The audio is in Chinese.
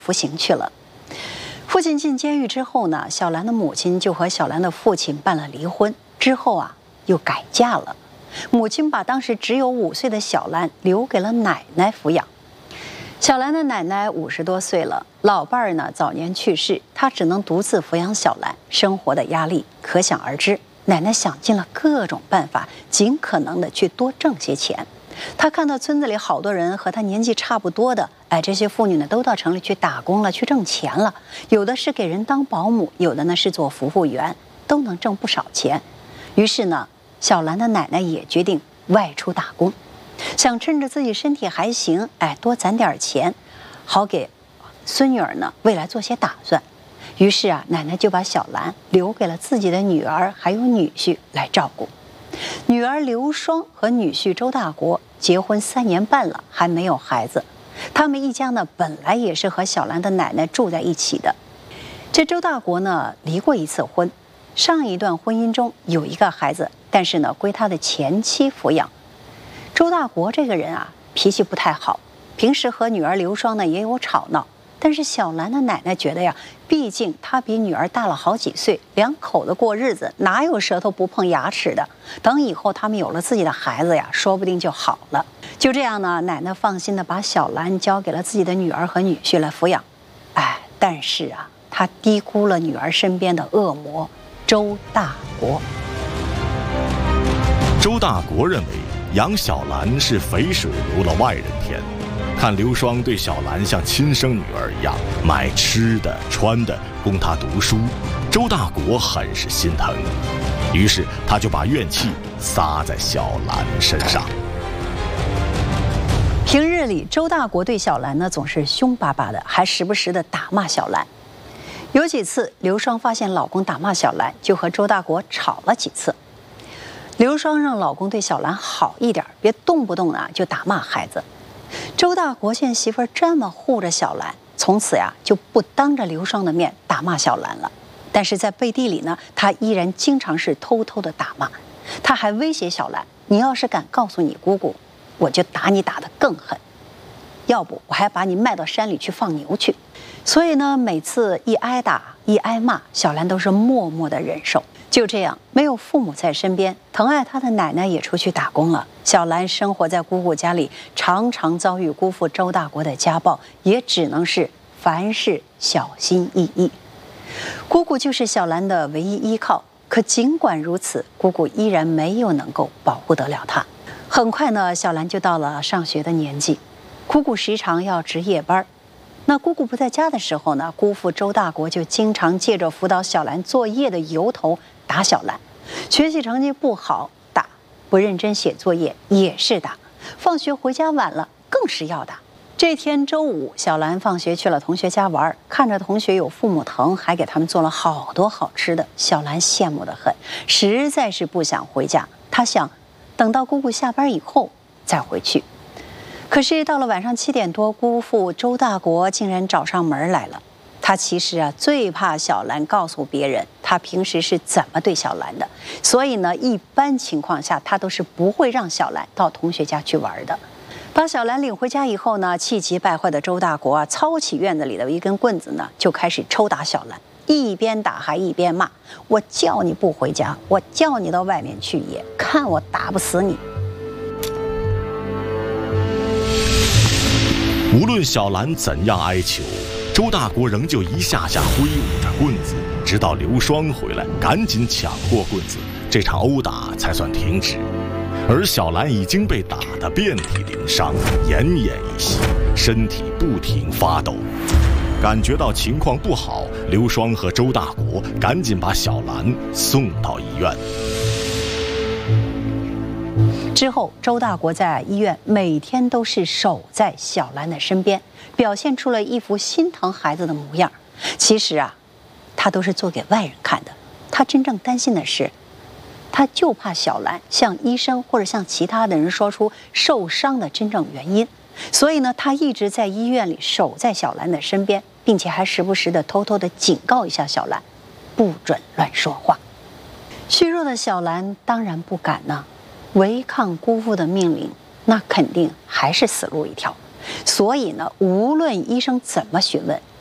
服刑去了。父亲进监狱之后呢，小兰的母亲就和小兰的父亲办了离婚，之后啊又改嫁了。母亲把当时只有5岁的小兰留给了奶奶抚养。小兰的奶奶50多岁了，老伴儿呢早年去世，她只能独自抚养小兰，生活的压力可想而知。奶奶想尽了各种办法，尽可能的去多挣些钱。她看到村子里好多人和她年纪差不多的，这些妇女呢都到城里去打工了，去挣钱了。有的是给人当保姆，有的呢是做服务员，都能挣不少钱。于是呢，小兰的奶奶也决定外出打工，想趁着自己身体还行，多攒点钱，好给孙女儿呢未来做些打算。于是啊，奶奶就把小兰留给了自己的女儿还有女婿来照顾。女儿刘双和女婿周大国结婚3年半了，还没有孩子。他们一家呢本来也是和小兰的奶奶住在一起的。这周大国呢离过1次婚，上一段婚姻中有1个孩子，但是呢归他的前妻抚养。周大国这个人啊脾气不太好，平时和女儿刘双呢也有吵闹。但是小兰的奶奶觉得呀，毕竟她比女儿大了好几岁，2口子过日子哪有舌头不碰牙齿的？等以后他们有了自己的孩子呀，说不定就好了。就这样呢，奶奶放心的把小兰交给了自己的女儿和女婿来抚养。但是啊，她低估了女儿身边的恶魔周大国。 周大国认为养小兰是肥水流了外人田。看刘双对小兰像亲生女儿一样，买吃的穿的供她读书，周大国很是心疼，于是他就把怨气撒在小兰身上。 平日里，周大国对小兰呢总是凶巴巴的，还时不时的打骂小兰。有几次，刘双发现老公打骂小兰，就和周大国吵了几次。刘双让老公对小兰好一点，别动不动就打骂孩子。周大国见媳妇儿这么护着小兰，从此呀就不当着刘双的面打骂小兰了。但是在背地里呢，他依然经常是偷偷的打骂。他还威胁小兰：“你要是敢告诉你姑姑，我就打你打得更狠，要不我还把你卖到山里去放牛去。”所以呢，每次一挨打一挨骂，小兰都是默默的忍受。就这样，没有父母在身边，疼爱她的奶奶也出去打工了。小兰生活在姑姑家里，常常遭遇姑父周大国的家暴，也只能是凡事小心翼翼。姑姑就是小兰的唯一依靠，可尽管如此，姑姑依然没有能够保护得了她。很快呢，小兰就到了上学的年纪，姑姑时常要值夜班。那姑姑不在家的时候呢，姑父周大国就经常借着辅导小兰作业的由头打小兰，学习成绩不好打，不认真写作业也是打，放学回家晚了更是要打。这天周五，小兰放学去了同学家玩，看着同学有父母疼，还给他们做了好多好吃的，小兰羡慕得很，实在是不想回家。她想等到姑姑下班以后再回去。可是到了晚上7点多，姑父周大国竟然找上门来了。他其实最怕小兰告诉别人他平时是怎么对小兰的，所以呢，一般情况下他都是不会让小兰到同学家去玩的。把小兰领回家以后呢，气急败坏的周大国操起院子里的一根棍子呢，就开始抽打小兰，一边打还一边骂：“我叫你不回家，我叫你到外面去野，看我打不死你。” 无论小兰怎样哀求，周大国仍旧一下下挥舞着棍子，直到刘双回来赶紧抢过棍子，这场殴打才算停止。而小兰已经被打得遍体鳞伤，奄奄一息，身体不停发抖。感觉到情况不好，刘双和周大国赶紧把小兰送到医院。 之后，周大国在医院每天都是守在小兰的身边，表现出了一副心疼孩子的模样。其实他都是做给外人看的。他真正担心的是，他就怕小兰向医生或者向其他的人说出受伤的真正原因。所以呢，他一直在医院里守在小兰的身边，并且还时不时的偷偷的警告一下小兰，不准乱说话。虚弱的小兰当然不敢呢。违抗姑父的命令，那肯定还是死路一条。 所以呢，无论医生怎么询问，